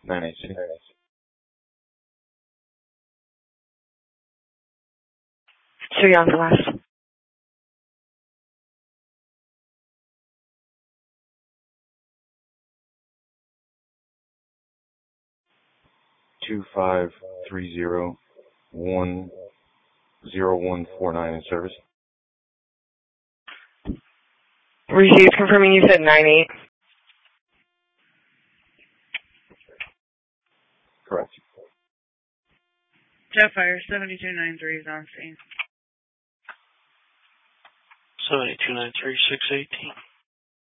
986. So you're on the last. 2530-10149 in service. Received, confirming you said 98. Correct. Jetfire 7293 is on scene. 7293-618.